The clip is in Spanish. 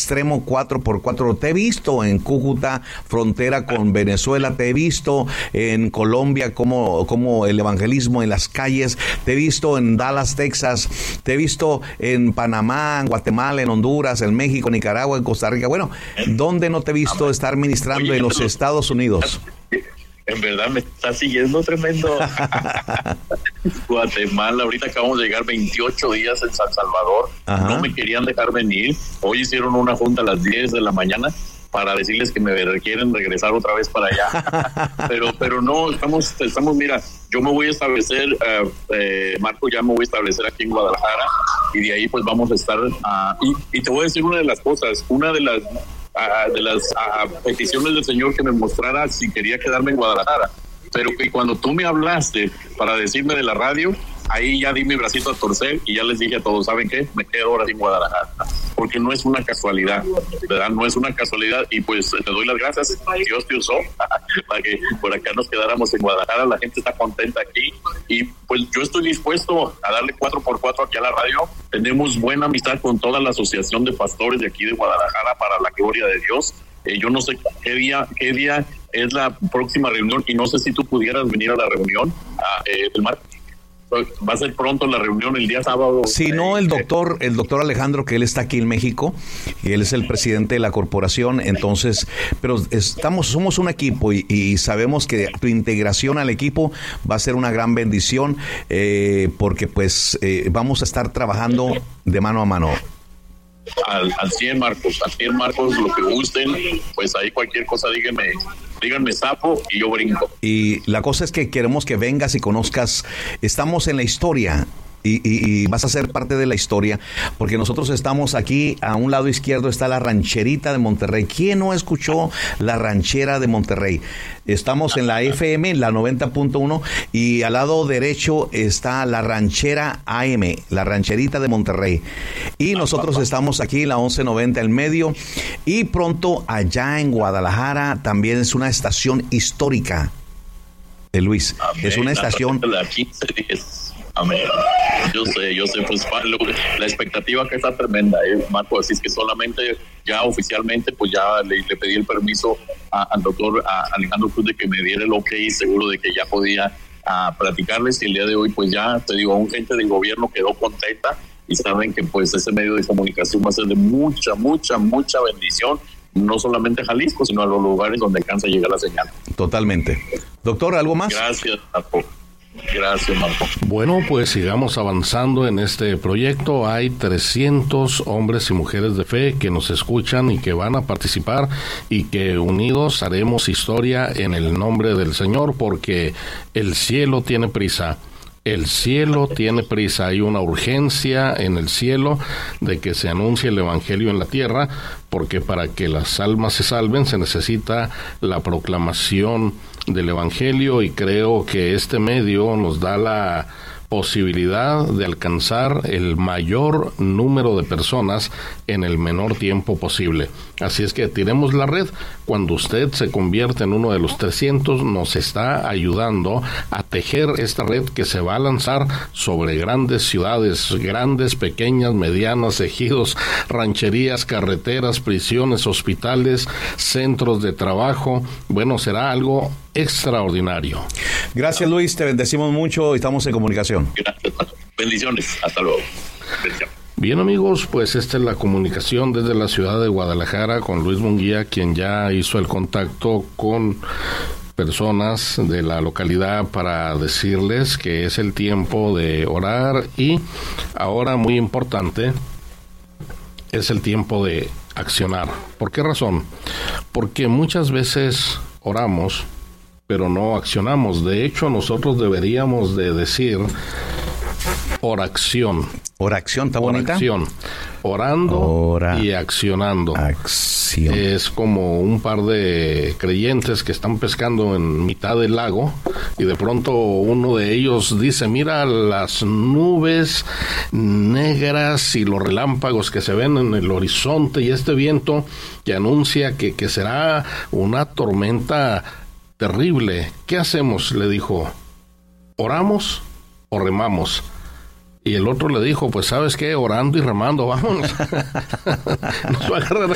extremo 4x4. Te he visto en Cúcuta, frontera con Venezuela, te he visto en Colombia como el evangelismo en las calles, te he visto en Dallas, Texas, te he visto en Panamá, en Guatemala, en Honduras, en México, Nicaragua, en Costa Rica. Bueno, ¿dónde no te he visto estar ministrando en los Estados Unidos? En verdad me está siguiendo tremendo. Guatemala, ahorita acabamos de llegar 28 días en San Salvador. Ajá. No me querían dejar venir. Hoy hicieron una junta a las 10 de la mañana para decirles que me quieren regresar otra vez para allá. pero no, estamos, mira, yo me voy a establecer, Marco, ya me voy a establecer aquí en Guadalajara, y de ahí pues vamos a estar, y te voy a decir una de las cosas, una de las peticiones del Señor, que me mostrara si quería quedarme en Guadalajara, pero que cuando tú me hablaste para decirme de la radio, ahí ya di mi bracito a torcer y ya les dije a todos, ¿saben qué? Me quedo ahora en Guadalajara, porque no es una casualidad, ¿verdad? No es una casualidad, y pues te doy las gracias, Dios te usó para que por acá nos quedáramos en Guadalajara. La gente está contenta aquí, y pues yo estoy dispuesto a darle 4x4 aquí a la radio. Tenemos buena amistad con toda la asociación de pastores de aquí de Guadalajara, para la gloria de Dios. Yo no sé qué día es la próxima reunión, y no sé si tú pudieras venir a la reunión el martes. Va a ser pronto la reunión el día sábado. Sí, no, el doctor Alejandro, que él está aquí en México, y él es el presidente de la corporación, entonces, pero somos un equipo, y sabemos que tu integración al equipo va a ser una gran bendición, porque pues vamos a estar trabajando de mano a mano. Al 100, Marcos, lo que gusten, pues ahí cualquier cosa díganme sapo y yo brinco. Y la cosa es que queremos que vengas y conozcas, estamos en la historia. Y vas a ser parte de la historia, porque nosotros estamos aquí, a un lado izquierdo está la rancherita de Monterrey. ¿Quién no escuchó la ranchera de Monterrey? Estamos en la FM, la 90.1, y al lado derecho está la ranchera AM, la rancherita de Monterrey. Y nosotros estamos aquí, la 1190 en medio, y pronto allá en Guadalajara también es una estación histórica, Luis. Amén. Es una estación... Amén. Yo sé, pues la expectativa que está tremenda, Marco, así es que solamente ya oficialmente pues ya le pedí el permiso al doctor Alejandro Cruz de que me diera el ok, seguro de que ya podía platicarles, y el día de hoy pues ya, te digo, un gente del gobierno quedó contenta, y saben que pues ese medio de comunicación va a ser de mucha bendición, no solamente a Jalisco, sino a los lugares donde alcanza a llegar la señal. Totalmente. Doctor, ¿algo más? Gracias, Marco. Gracias, Marco. Bueno, pues sigamos avanzando en este proyecto. Hay 300 hombres y mujeres de fe que nos escuchan y que van a participar, y que unidos haremos historia en el nombre del Señor, porque el cielo tiene prisa. El cielo tiene prisa, hay una urgencia en el cielo de que se anuncie el evangelio en la tierra, porque para que las almas se salven se necesita la proclamación del evangelio, y creo que este medio nos da la posibilidad de alcanzar el mayor número de personas en el menor tiempo posible. Así es que tiremos la red. Cuando usted se convierte en uno de los 300, nos está ayudando a tejer esta red que se va a lanzar sobre grandes ciudades, grandes, pequeñas, medianas, ejidos, rancherías, carreteras, prisiones, hospitales, centros de trabajo. Bueno, será algo extraordinario. Gracias, Luis, te bendecimos mucho y estamos en comunicación. Gracias, bendiciones, hasta luego. Bendiciones. Bien, amigos, pues esta es la comunicación desde la ciudad de Guadalajara con Luis Munguía, quien ya hizo el contacto con personas de la localidad para decirles que es el tiempo de orar, y ahora, muy importante, es el tiempo de accionar. ¿Por qué razón? Porque muchas veces oramos, pero no accionamos. De hecho, nosotros deberíamos de decir oración. Oración, ¿está bonita? Oración. Orando y accionando. Acción. Es como un par de creyentes que están pescando en mitad del lago, y de pronto uno de ellos dice: mira las nubes negras y los relámpagos que se ven en el horizonte, y este viento que anuncia que será una tormenta terrible. ¿Qué hacemos?, le dijo. ¿Oramos o remamos? Y el otro le dijo: pues, ¿sabes qué? Orando y remando, vámonos. Nos va a agarrar